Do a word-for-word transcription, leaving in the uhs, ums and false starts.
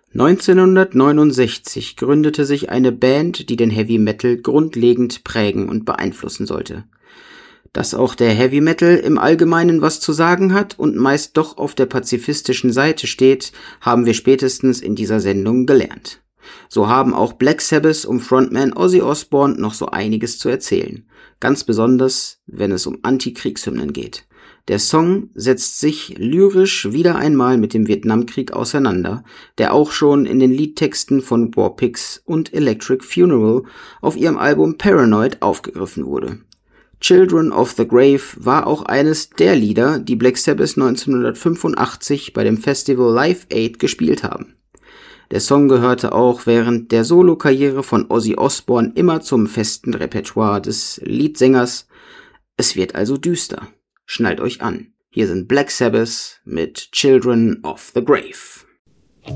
neunzehnhundertneunundsechzig gründete sich eine Band, die den Heavy Metal grundlegend prägen und beeinflussen sollte. Dass auch der Heavy Metal im Allgemeinen was zu sagen hat und meist doch auf der pazifistischen Seite steht, haben wir spätestens in dieser Sendung gelernt. So haben auch Black Sabbath um Frontman Ozzy Osbourne noch so einiges zu erzählen. Ganz besonders, wenn es um Antikriegshymnen geht. Der Song setzt sich lyrisch wieder einmal mit dem Vietnamkrieg auseinander, der auch schon in den Liedtexten von War Pigs und Electric Funeral auf ihrem Album Paranoid aufgegriffen wurde. Children of the Grave war auch eines der Lieder, die Black Sabbath neunzehnhundertfünfundachtzig bei dem Festival Live Aid gespielt haben. Der Song gehörte auch während der Solokarriere von Ozzy Osbourne immer zum festen Repertoire des Leadsängers. Es wird also düster. Schnallt euch an. Hier sind Black Sabbath mit Children of the Grave.